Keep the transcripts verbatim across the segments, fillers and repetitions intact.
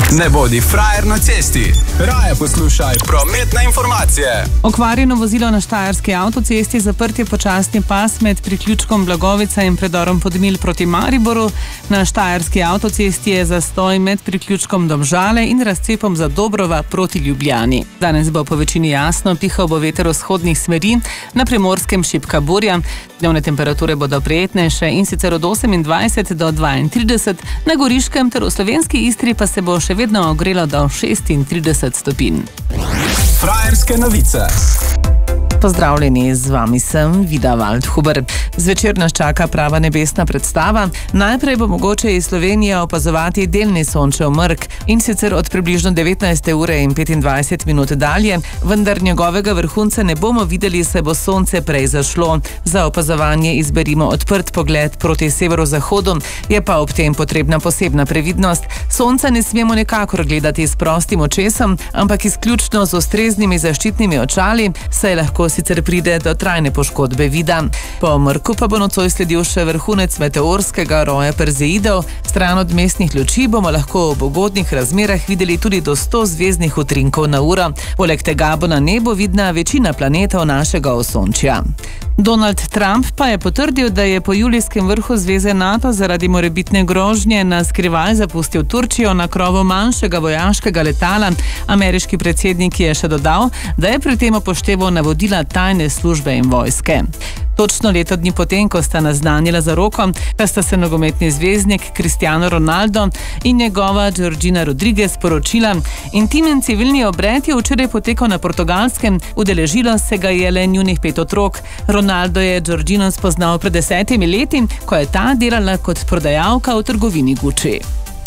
Ne bodi frajer na cesti. Raje poslušaj prometne informacije. Okvarjeno vozilo na štajerski avtocesti, zaprtje počasni pas med priključkom Blagovica in predorom Podmilj proti Mariboru. Na štajerski avtocesti je zastoj med priključkom Domžale in razcepom za Dobrova proti Ljubljani. Danes bo po večini jasno, pihal bo veter vzhodnih smeri, na Primorskem šibka burja. Dnevne temperature bodo prijetnejše in sicer od osemindvajset do dvaintrideset, na Goriškem ter v slovenski Istri pa se bo še vedno ogrelo do šestintrideset stopinj. Frajerske novice. Pozdravljeni, z vami sem Vida Waldhuber. Zvečer nas čaka prava nebesna predstava. Najprej bo mogoče iz Slovenije opazovati delni sončev mrk in sicer od približno devetnajste ure in petindvajset minut dalje, vendar njegovega vrhunca ne bomo videli, saj bo sonce prej zašlo. Za opazovanje izberimo odprt pogled proti severozahodu, je pa ob tem potrebna posebna previdnost. Sonca ne smemo nekakor gledati s prostim očesom, ampak izključno z ustreznimi zaščitnimi očali, saj lahko sicer pride do trajne poškodbe vida. Po mrku pa bo nocoj sledil še vrhunec meteorskega roja Perzeidov. Stran od mestnih luči bomo lahko ob ugodnih razmerah videli tudi do sto zvezdnih utrinkov na uro. Poleg tega bo na nebu vidna večina planetov našega osončja. Donald Trump pa je potrdil, da je po julijskem vrhu zveze NATO zaradi morebitne grožnje na skrivaj zapustil Turčijo na krovu manjšega vojaškega letala. Ameriški predsednik je še dodal, da je pri tem upošteval navodila tajne službe in vojske. Točno leto dni potem, ko sta naznanila zaroko, pa sta se nogometni zvezdnik Cristiano Ronaldo in njegova Georgina Rodriguez poročila. Intimen civilni obred je včeraj potekal na Portugalskem, udeležilo se ga je le njunih pet otrok. Ronaldo je Georgino spoznal pred desetimi leti, ko je ta delala kot prodajalka v trgovini Gucci.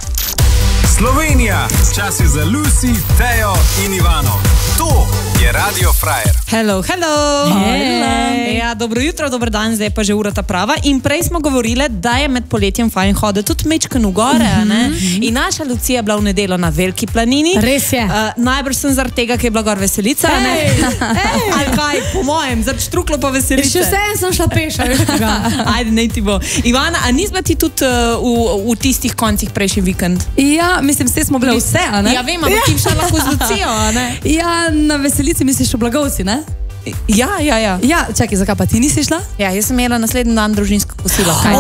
Slovenija, čas je za Lucy, Tejo in Ivano. To je Radio Frajer. Hello, hello. Hey. Ja, dobro jutro, dober dan, zdaj pa že ura ta prava. In prej smo govorili, da je med poletjem fajn hoditi tudi mečken v gore, mm -hmm. ne? In naša Lucija je bila v nedeljo na Veliki planini. Res je. Uh, najbrž sem zaradi tega, ker je bila gor veselica, hey. ne? Hey. Ali kaj, po mojem, zaradi štruklo pa veselice. Še vse sem šla peša, veš tega. Ajde, nej ti bo. Ivana, a nismo ti tudi uh, v, v tistih koncih prejšnji vikend? Ja, mislim, vse smo bile vse, a ne? Ja, vem, ampak ti šla lahko z Lucijo, a ne? Ja, na veselici misliš v Blagovci, ne? Ja, ja, ja. Ja, čakaj, zakaj pa ti nisi šla? Ja, jaz sem imela naslednji dan družinsko kosilo. Kaj?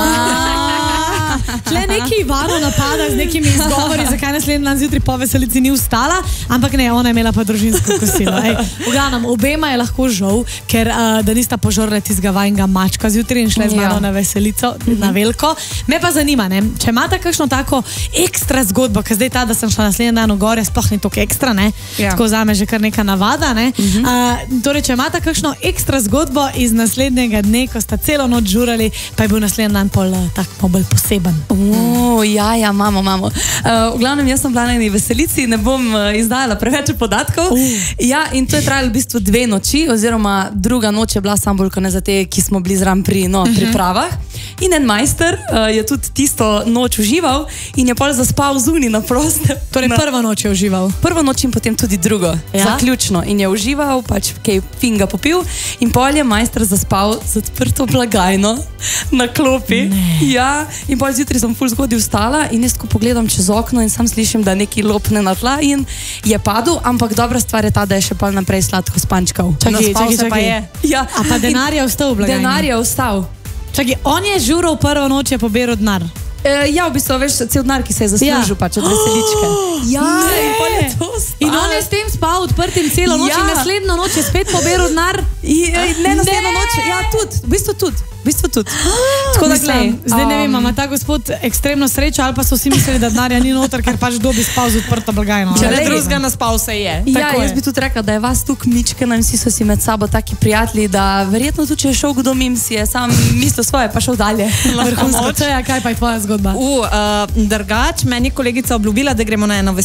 Tle neki Ivano napada z nekimi izgovori, zakaj naslednji dan zjutraj po veselici ni vstala, ampak ne, ona je imela pa družinsko kosilo. Ej, v glavnem, obema je lahko žal, ker uh, da nista požorila tistega vajnega mačka zjutraj in šla z mano ja. na veselico, mm-hmm. na veliko. Me pa zanima, ne, če imate kakšno tako ekstra zgodbo, ker zdaj ta, da sem šla naslednji dan v gore, sploh ni toliko ekstra, ne, ja. tako zame že kar neka navada, ne. Mm-hmm. uh, torej, če imate kakšno ekstra zgodbo iz naslednjega dne, ko sta celo noč žurali, pa je bil naslednji dan pol uh, tako bolj poseben. Oh, ja, ja, mamo, mamo. Uh, v glavnem, jaz sem bila na eni veselici, ne bom uh, izdajala preveč podatkov. Uh. Ja, in to je trajalo v bistvu dve noči, oziroma druga noč je bila samo bolj, ko ne za te, ki smo bili zraven pri no, uh -huh. pripravah. In en majster uh, je tudi tisto noč užival in je pol zaspal zunaj na prostem. Torej na... prvo noč je užival? Prvo noč in potem tudi drugo. Ja? Zaključno. In je užival, pač kaj finga popil in pol je majster zaspal z odprto blagajno na klopi. Ne. Ja, in pol zjutraj sem ful zgodaj vstala in jaz ko pogledam čez okno in sam slišim, da neki lopne na tla in je padel, ampak dobra stvar je ta, da je še pol naprej sladko spančkal. Čakaj, čakaj, čakaj. Ja. A pa denar je ostal v blagajni? Denar je ostal. Čakaj, on je žural prvo noč, je poberal denar. E, ja, v bistvu, veš, cel denar, ki se je zaslužil, ja. pač od veseličke. Ja, in pol je to in on je s tem spal odprtim celo noč ja. in naslednjo noč je spet poberal denar. Ne, naslednjo noč, ja, tudi, v bistvu tudi. V bistvu tudi. Tako da gledam, zdaj ne vem, ima ta gospod ekstremno srečo ali pa so vsi mislili, da denarja ni noter, ker pač kdo bi spal z odprto blagajno. Če ne drugega naspal se je. Ja, jaz bi tudi rekla, da je vas tukaj mičkena in vsi so si med sabo taki prijatelji, da verjetno tudi, če je šel kdo mim, si je sam mislil svoje, pa šel dalje. Vrhunsko, kaj pa je tvoja zgodba? Uh, uh, drgač, meni je kolegica obljubila, da gremo na eno